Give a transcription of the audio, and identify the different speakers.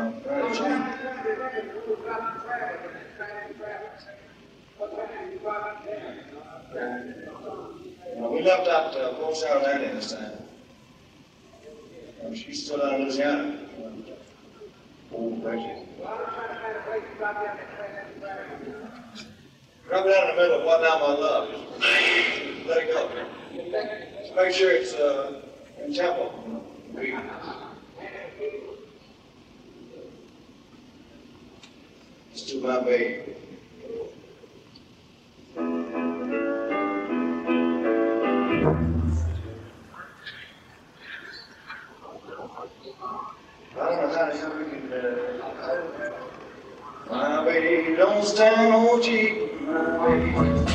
Speaker 1: We left out Fort Sarah Landing this time. She's still out of Louisiana. Oh, thank you. Drop it out in the middle of What Now My Love. Just let it go. Just make sure it's in tempo. It's to my baby. I don't know how the hell we can my baby don't stand no cheap, my baby.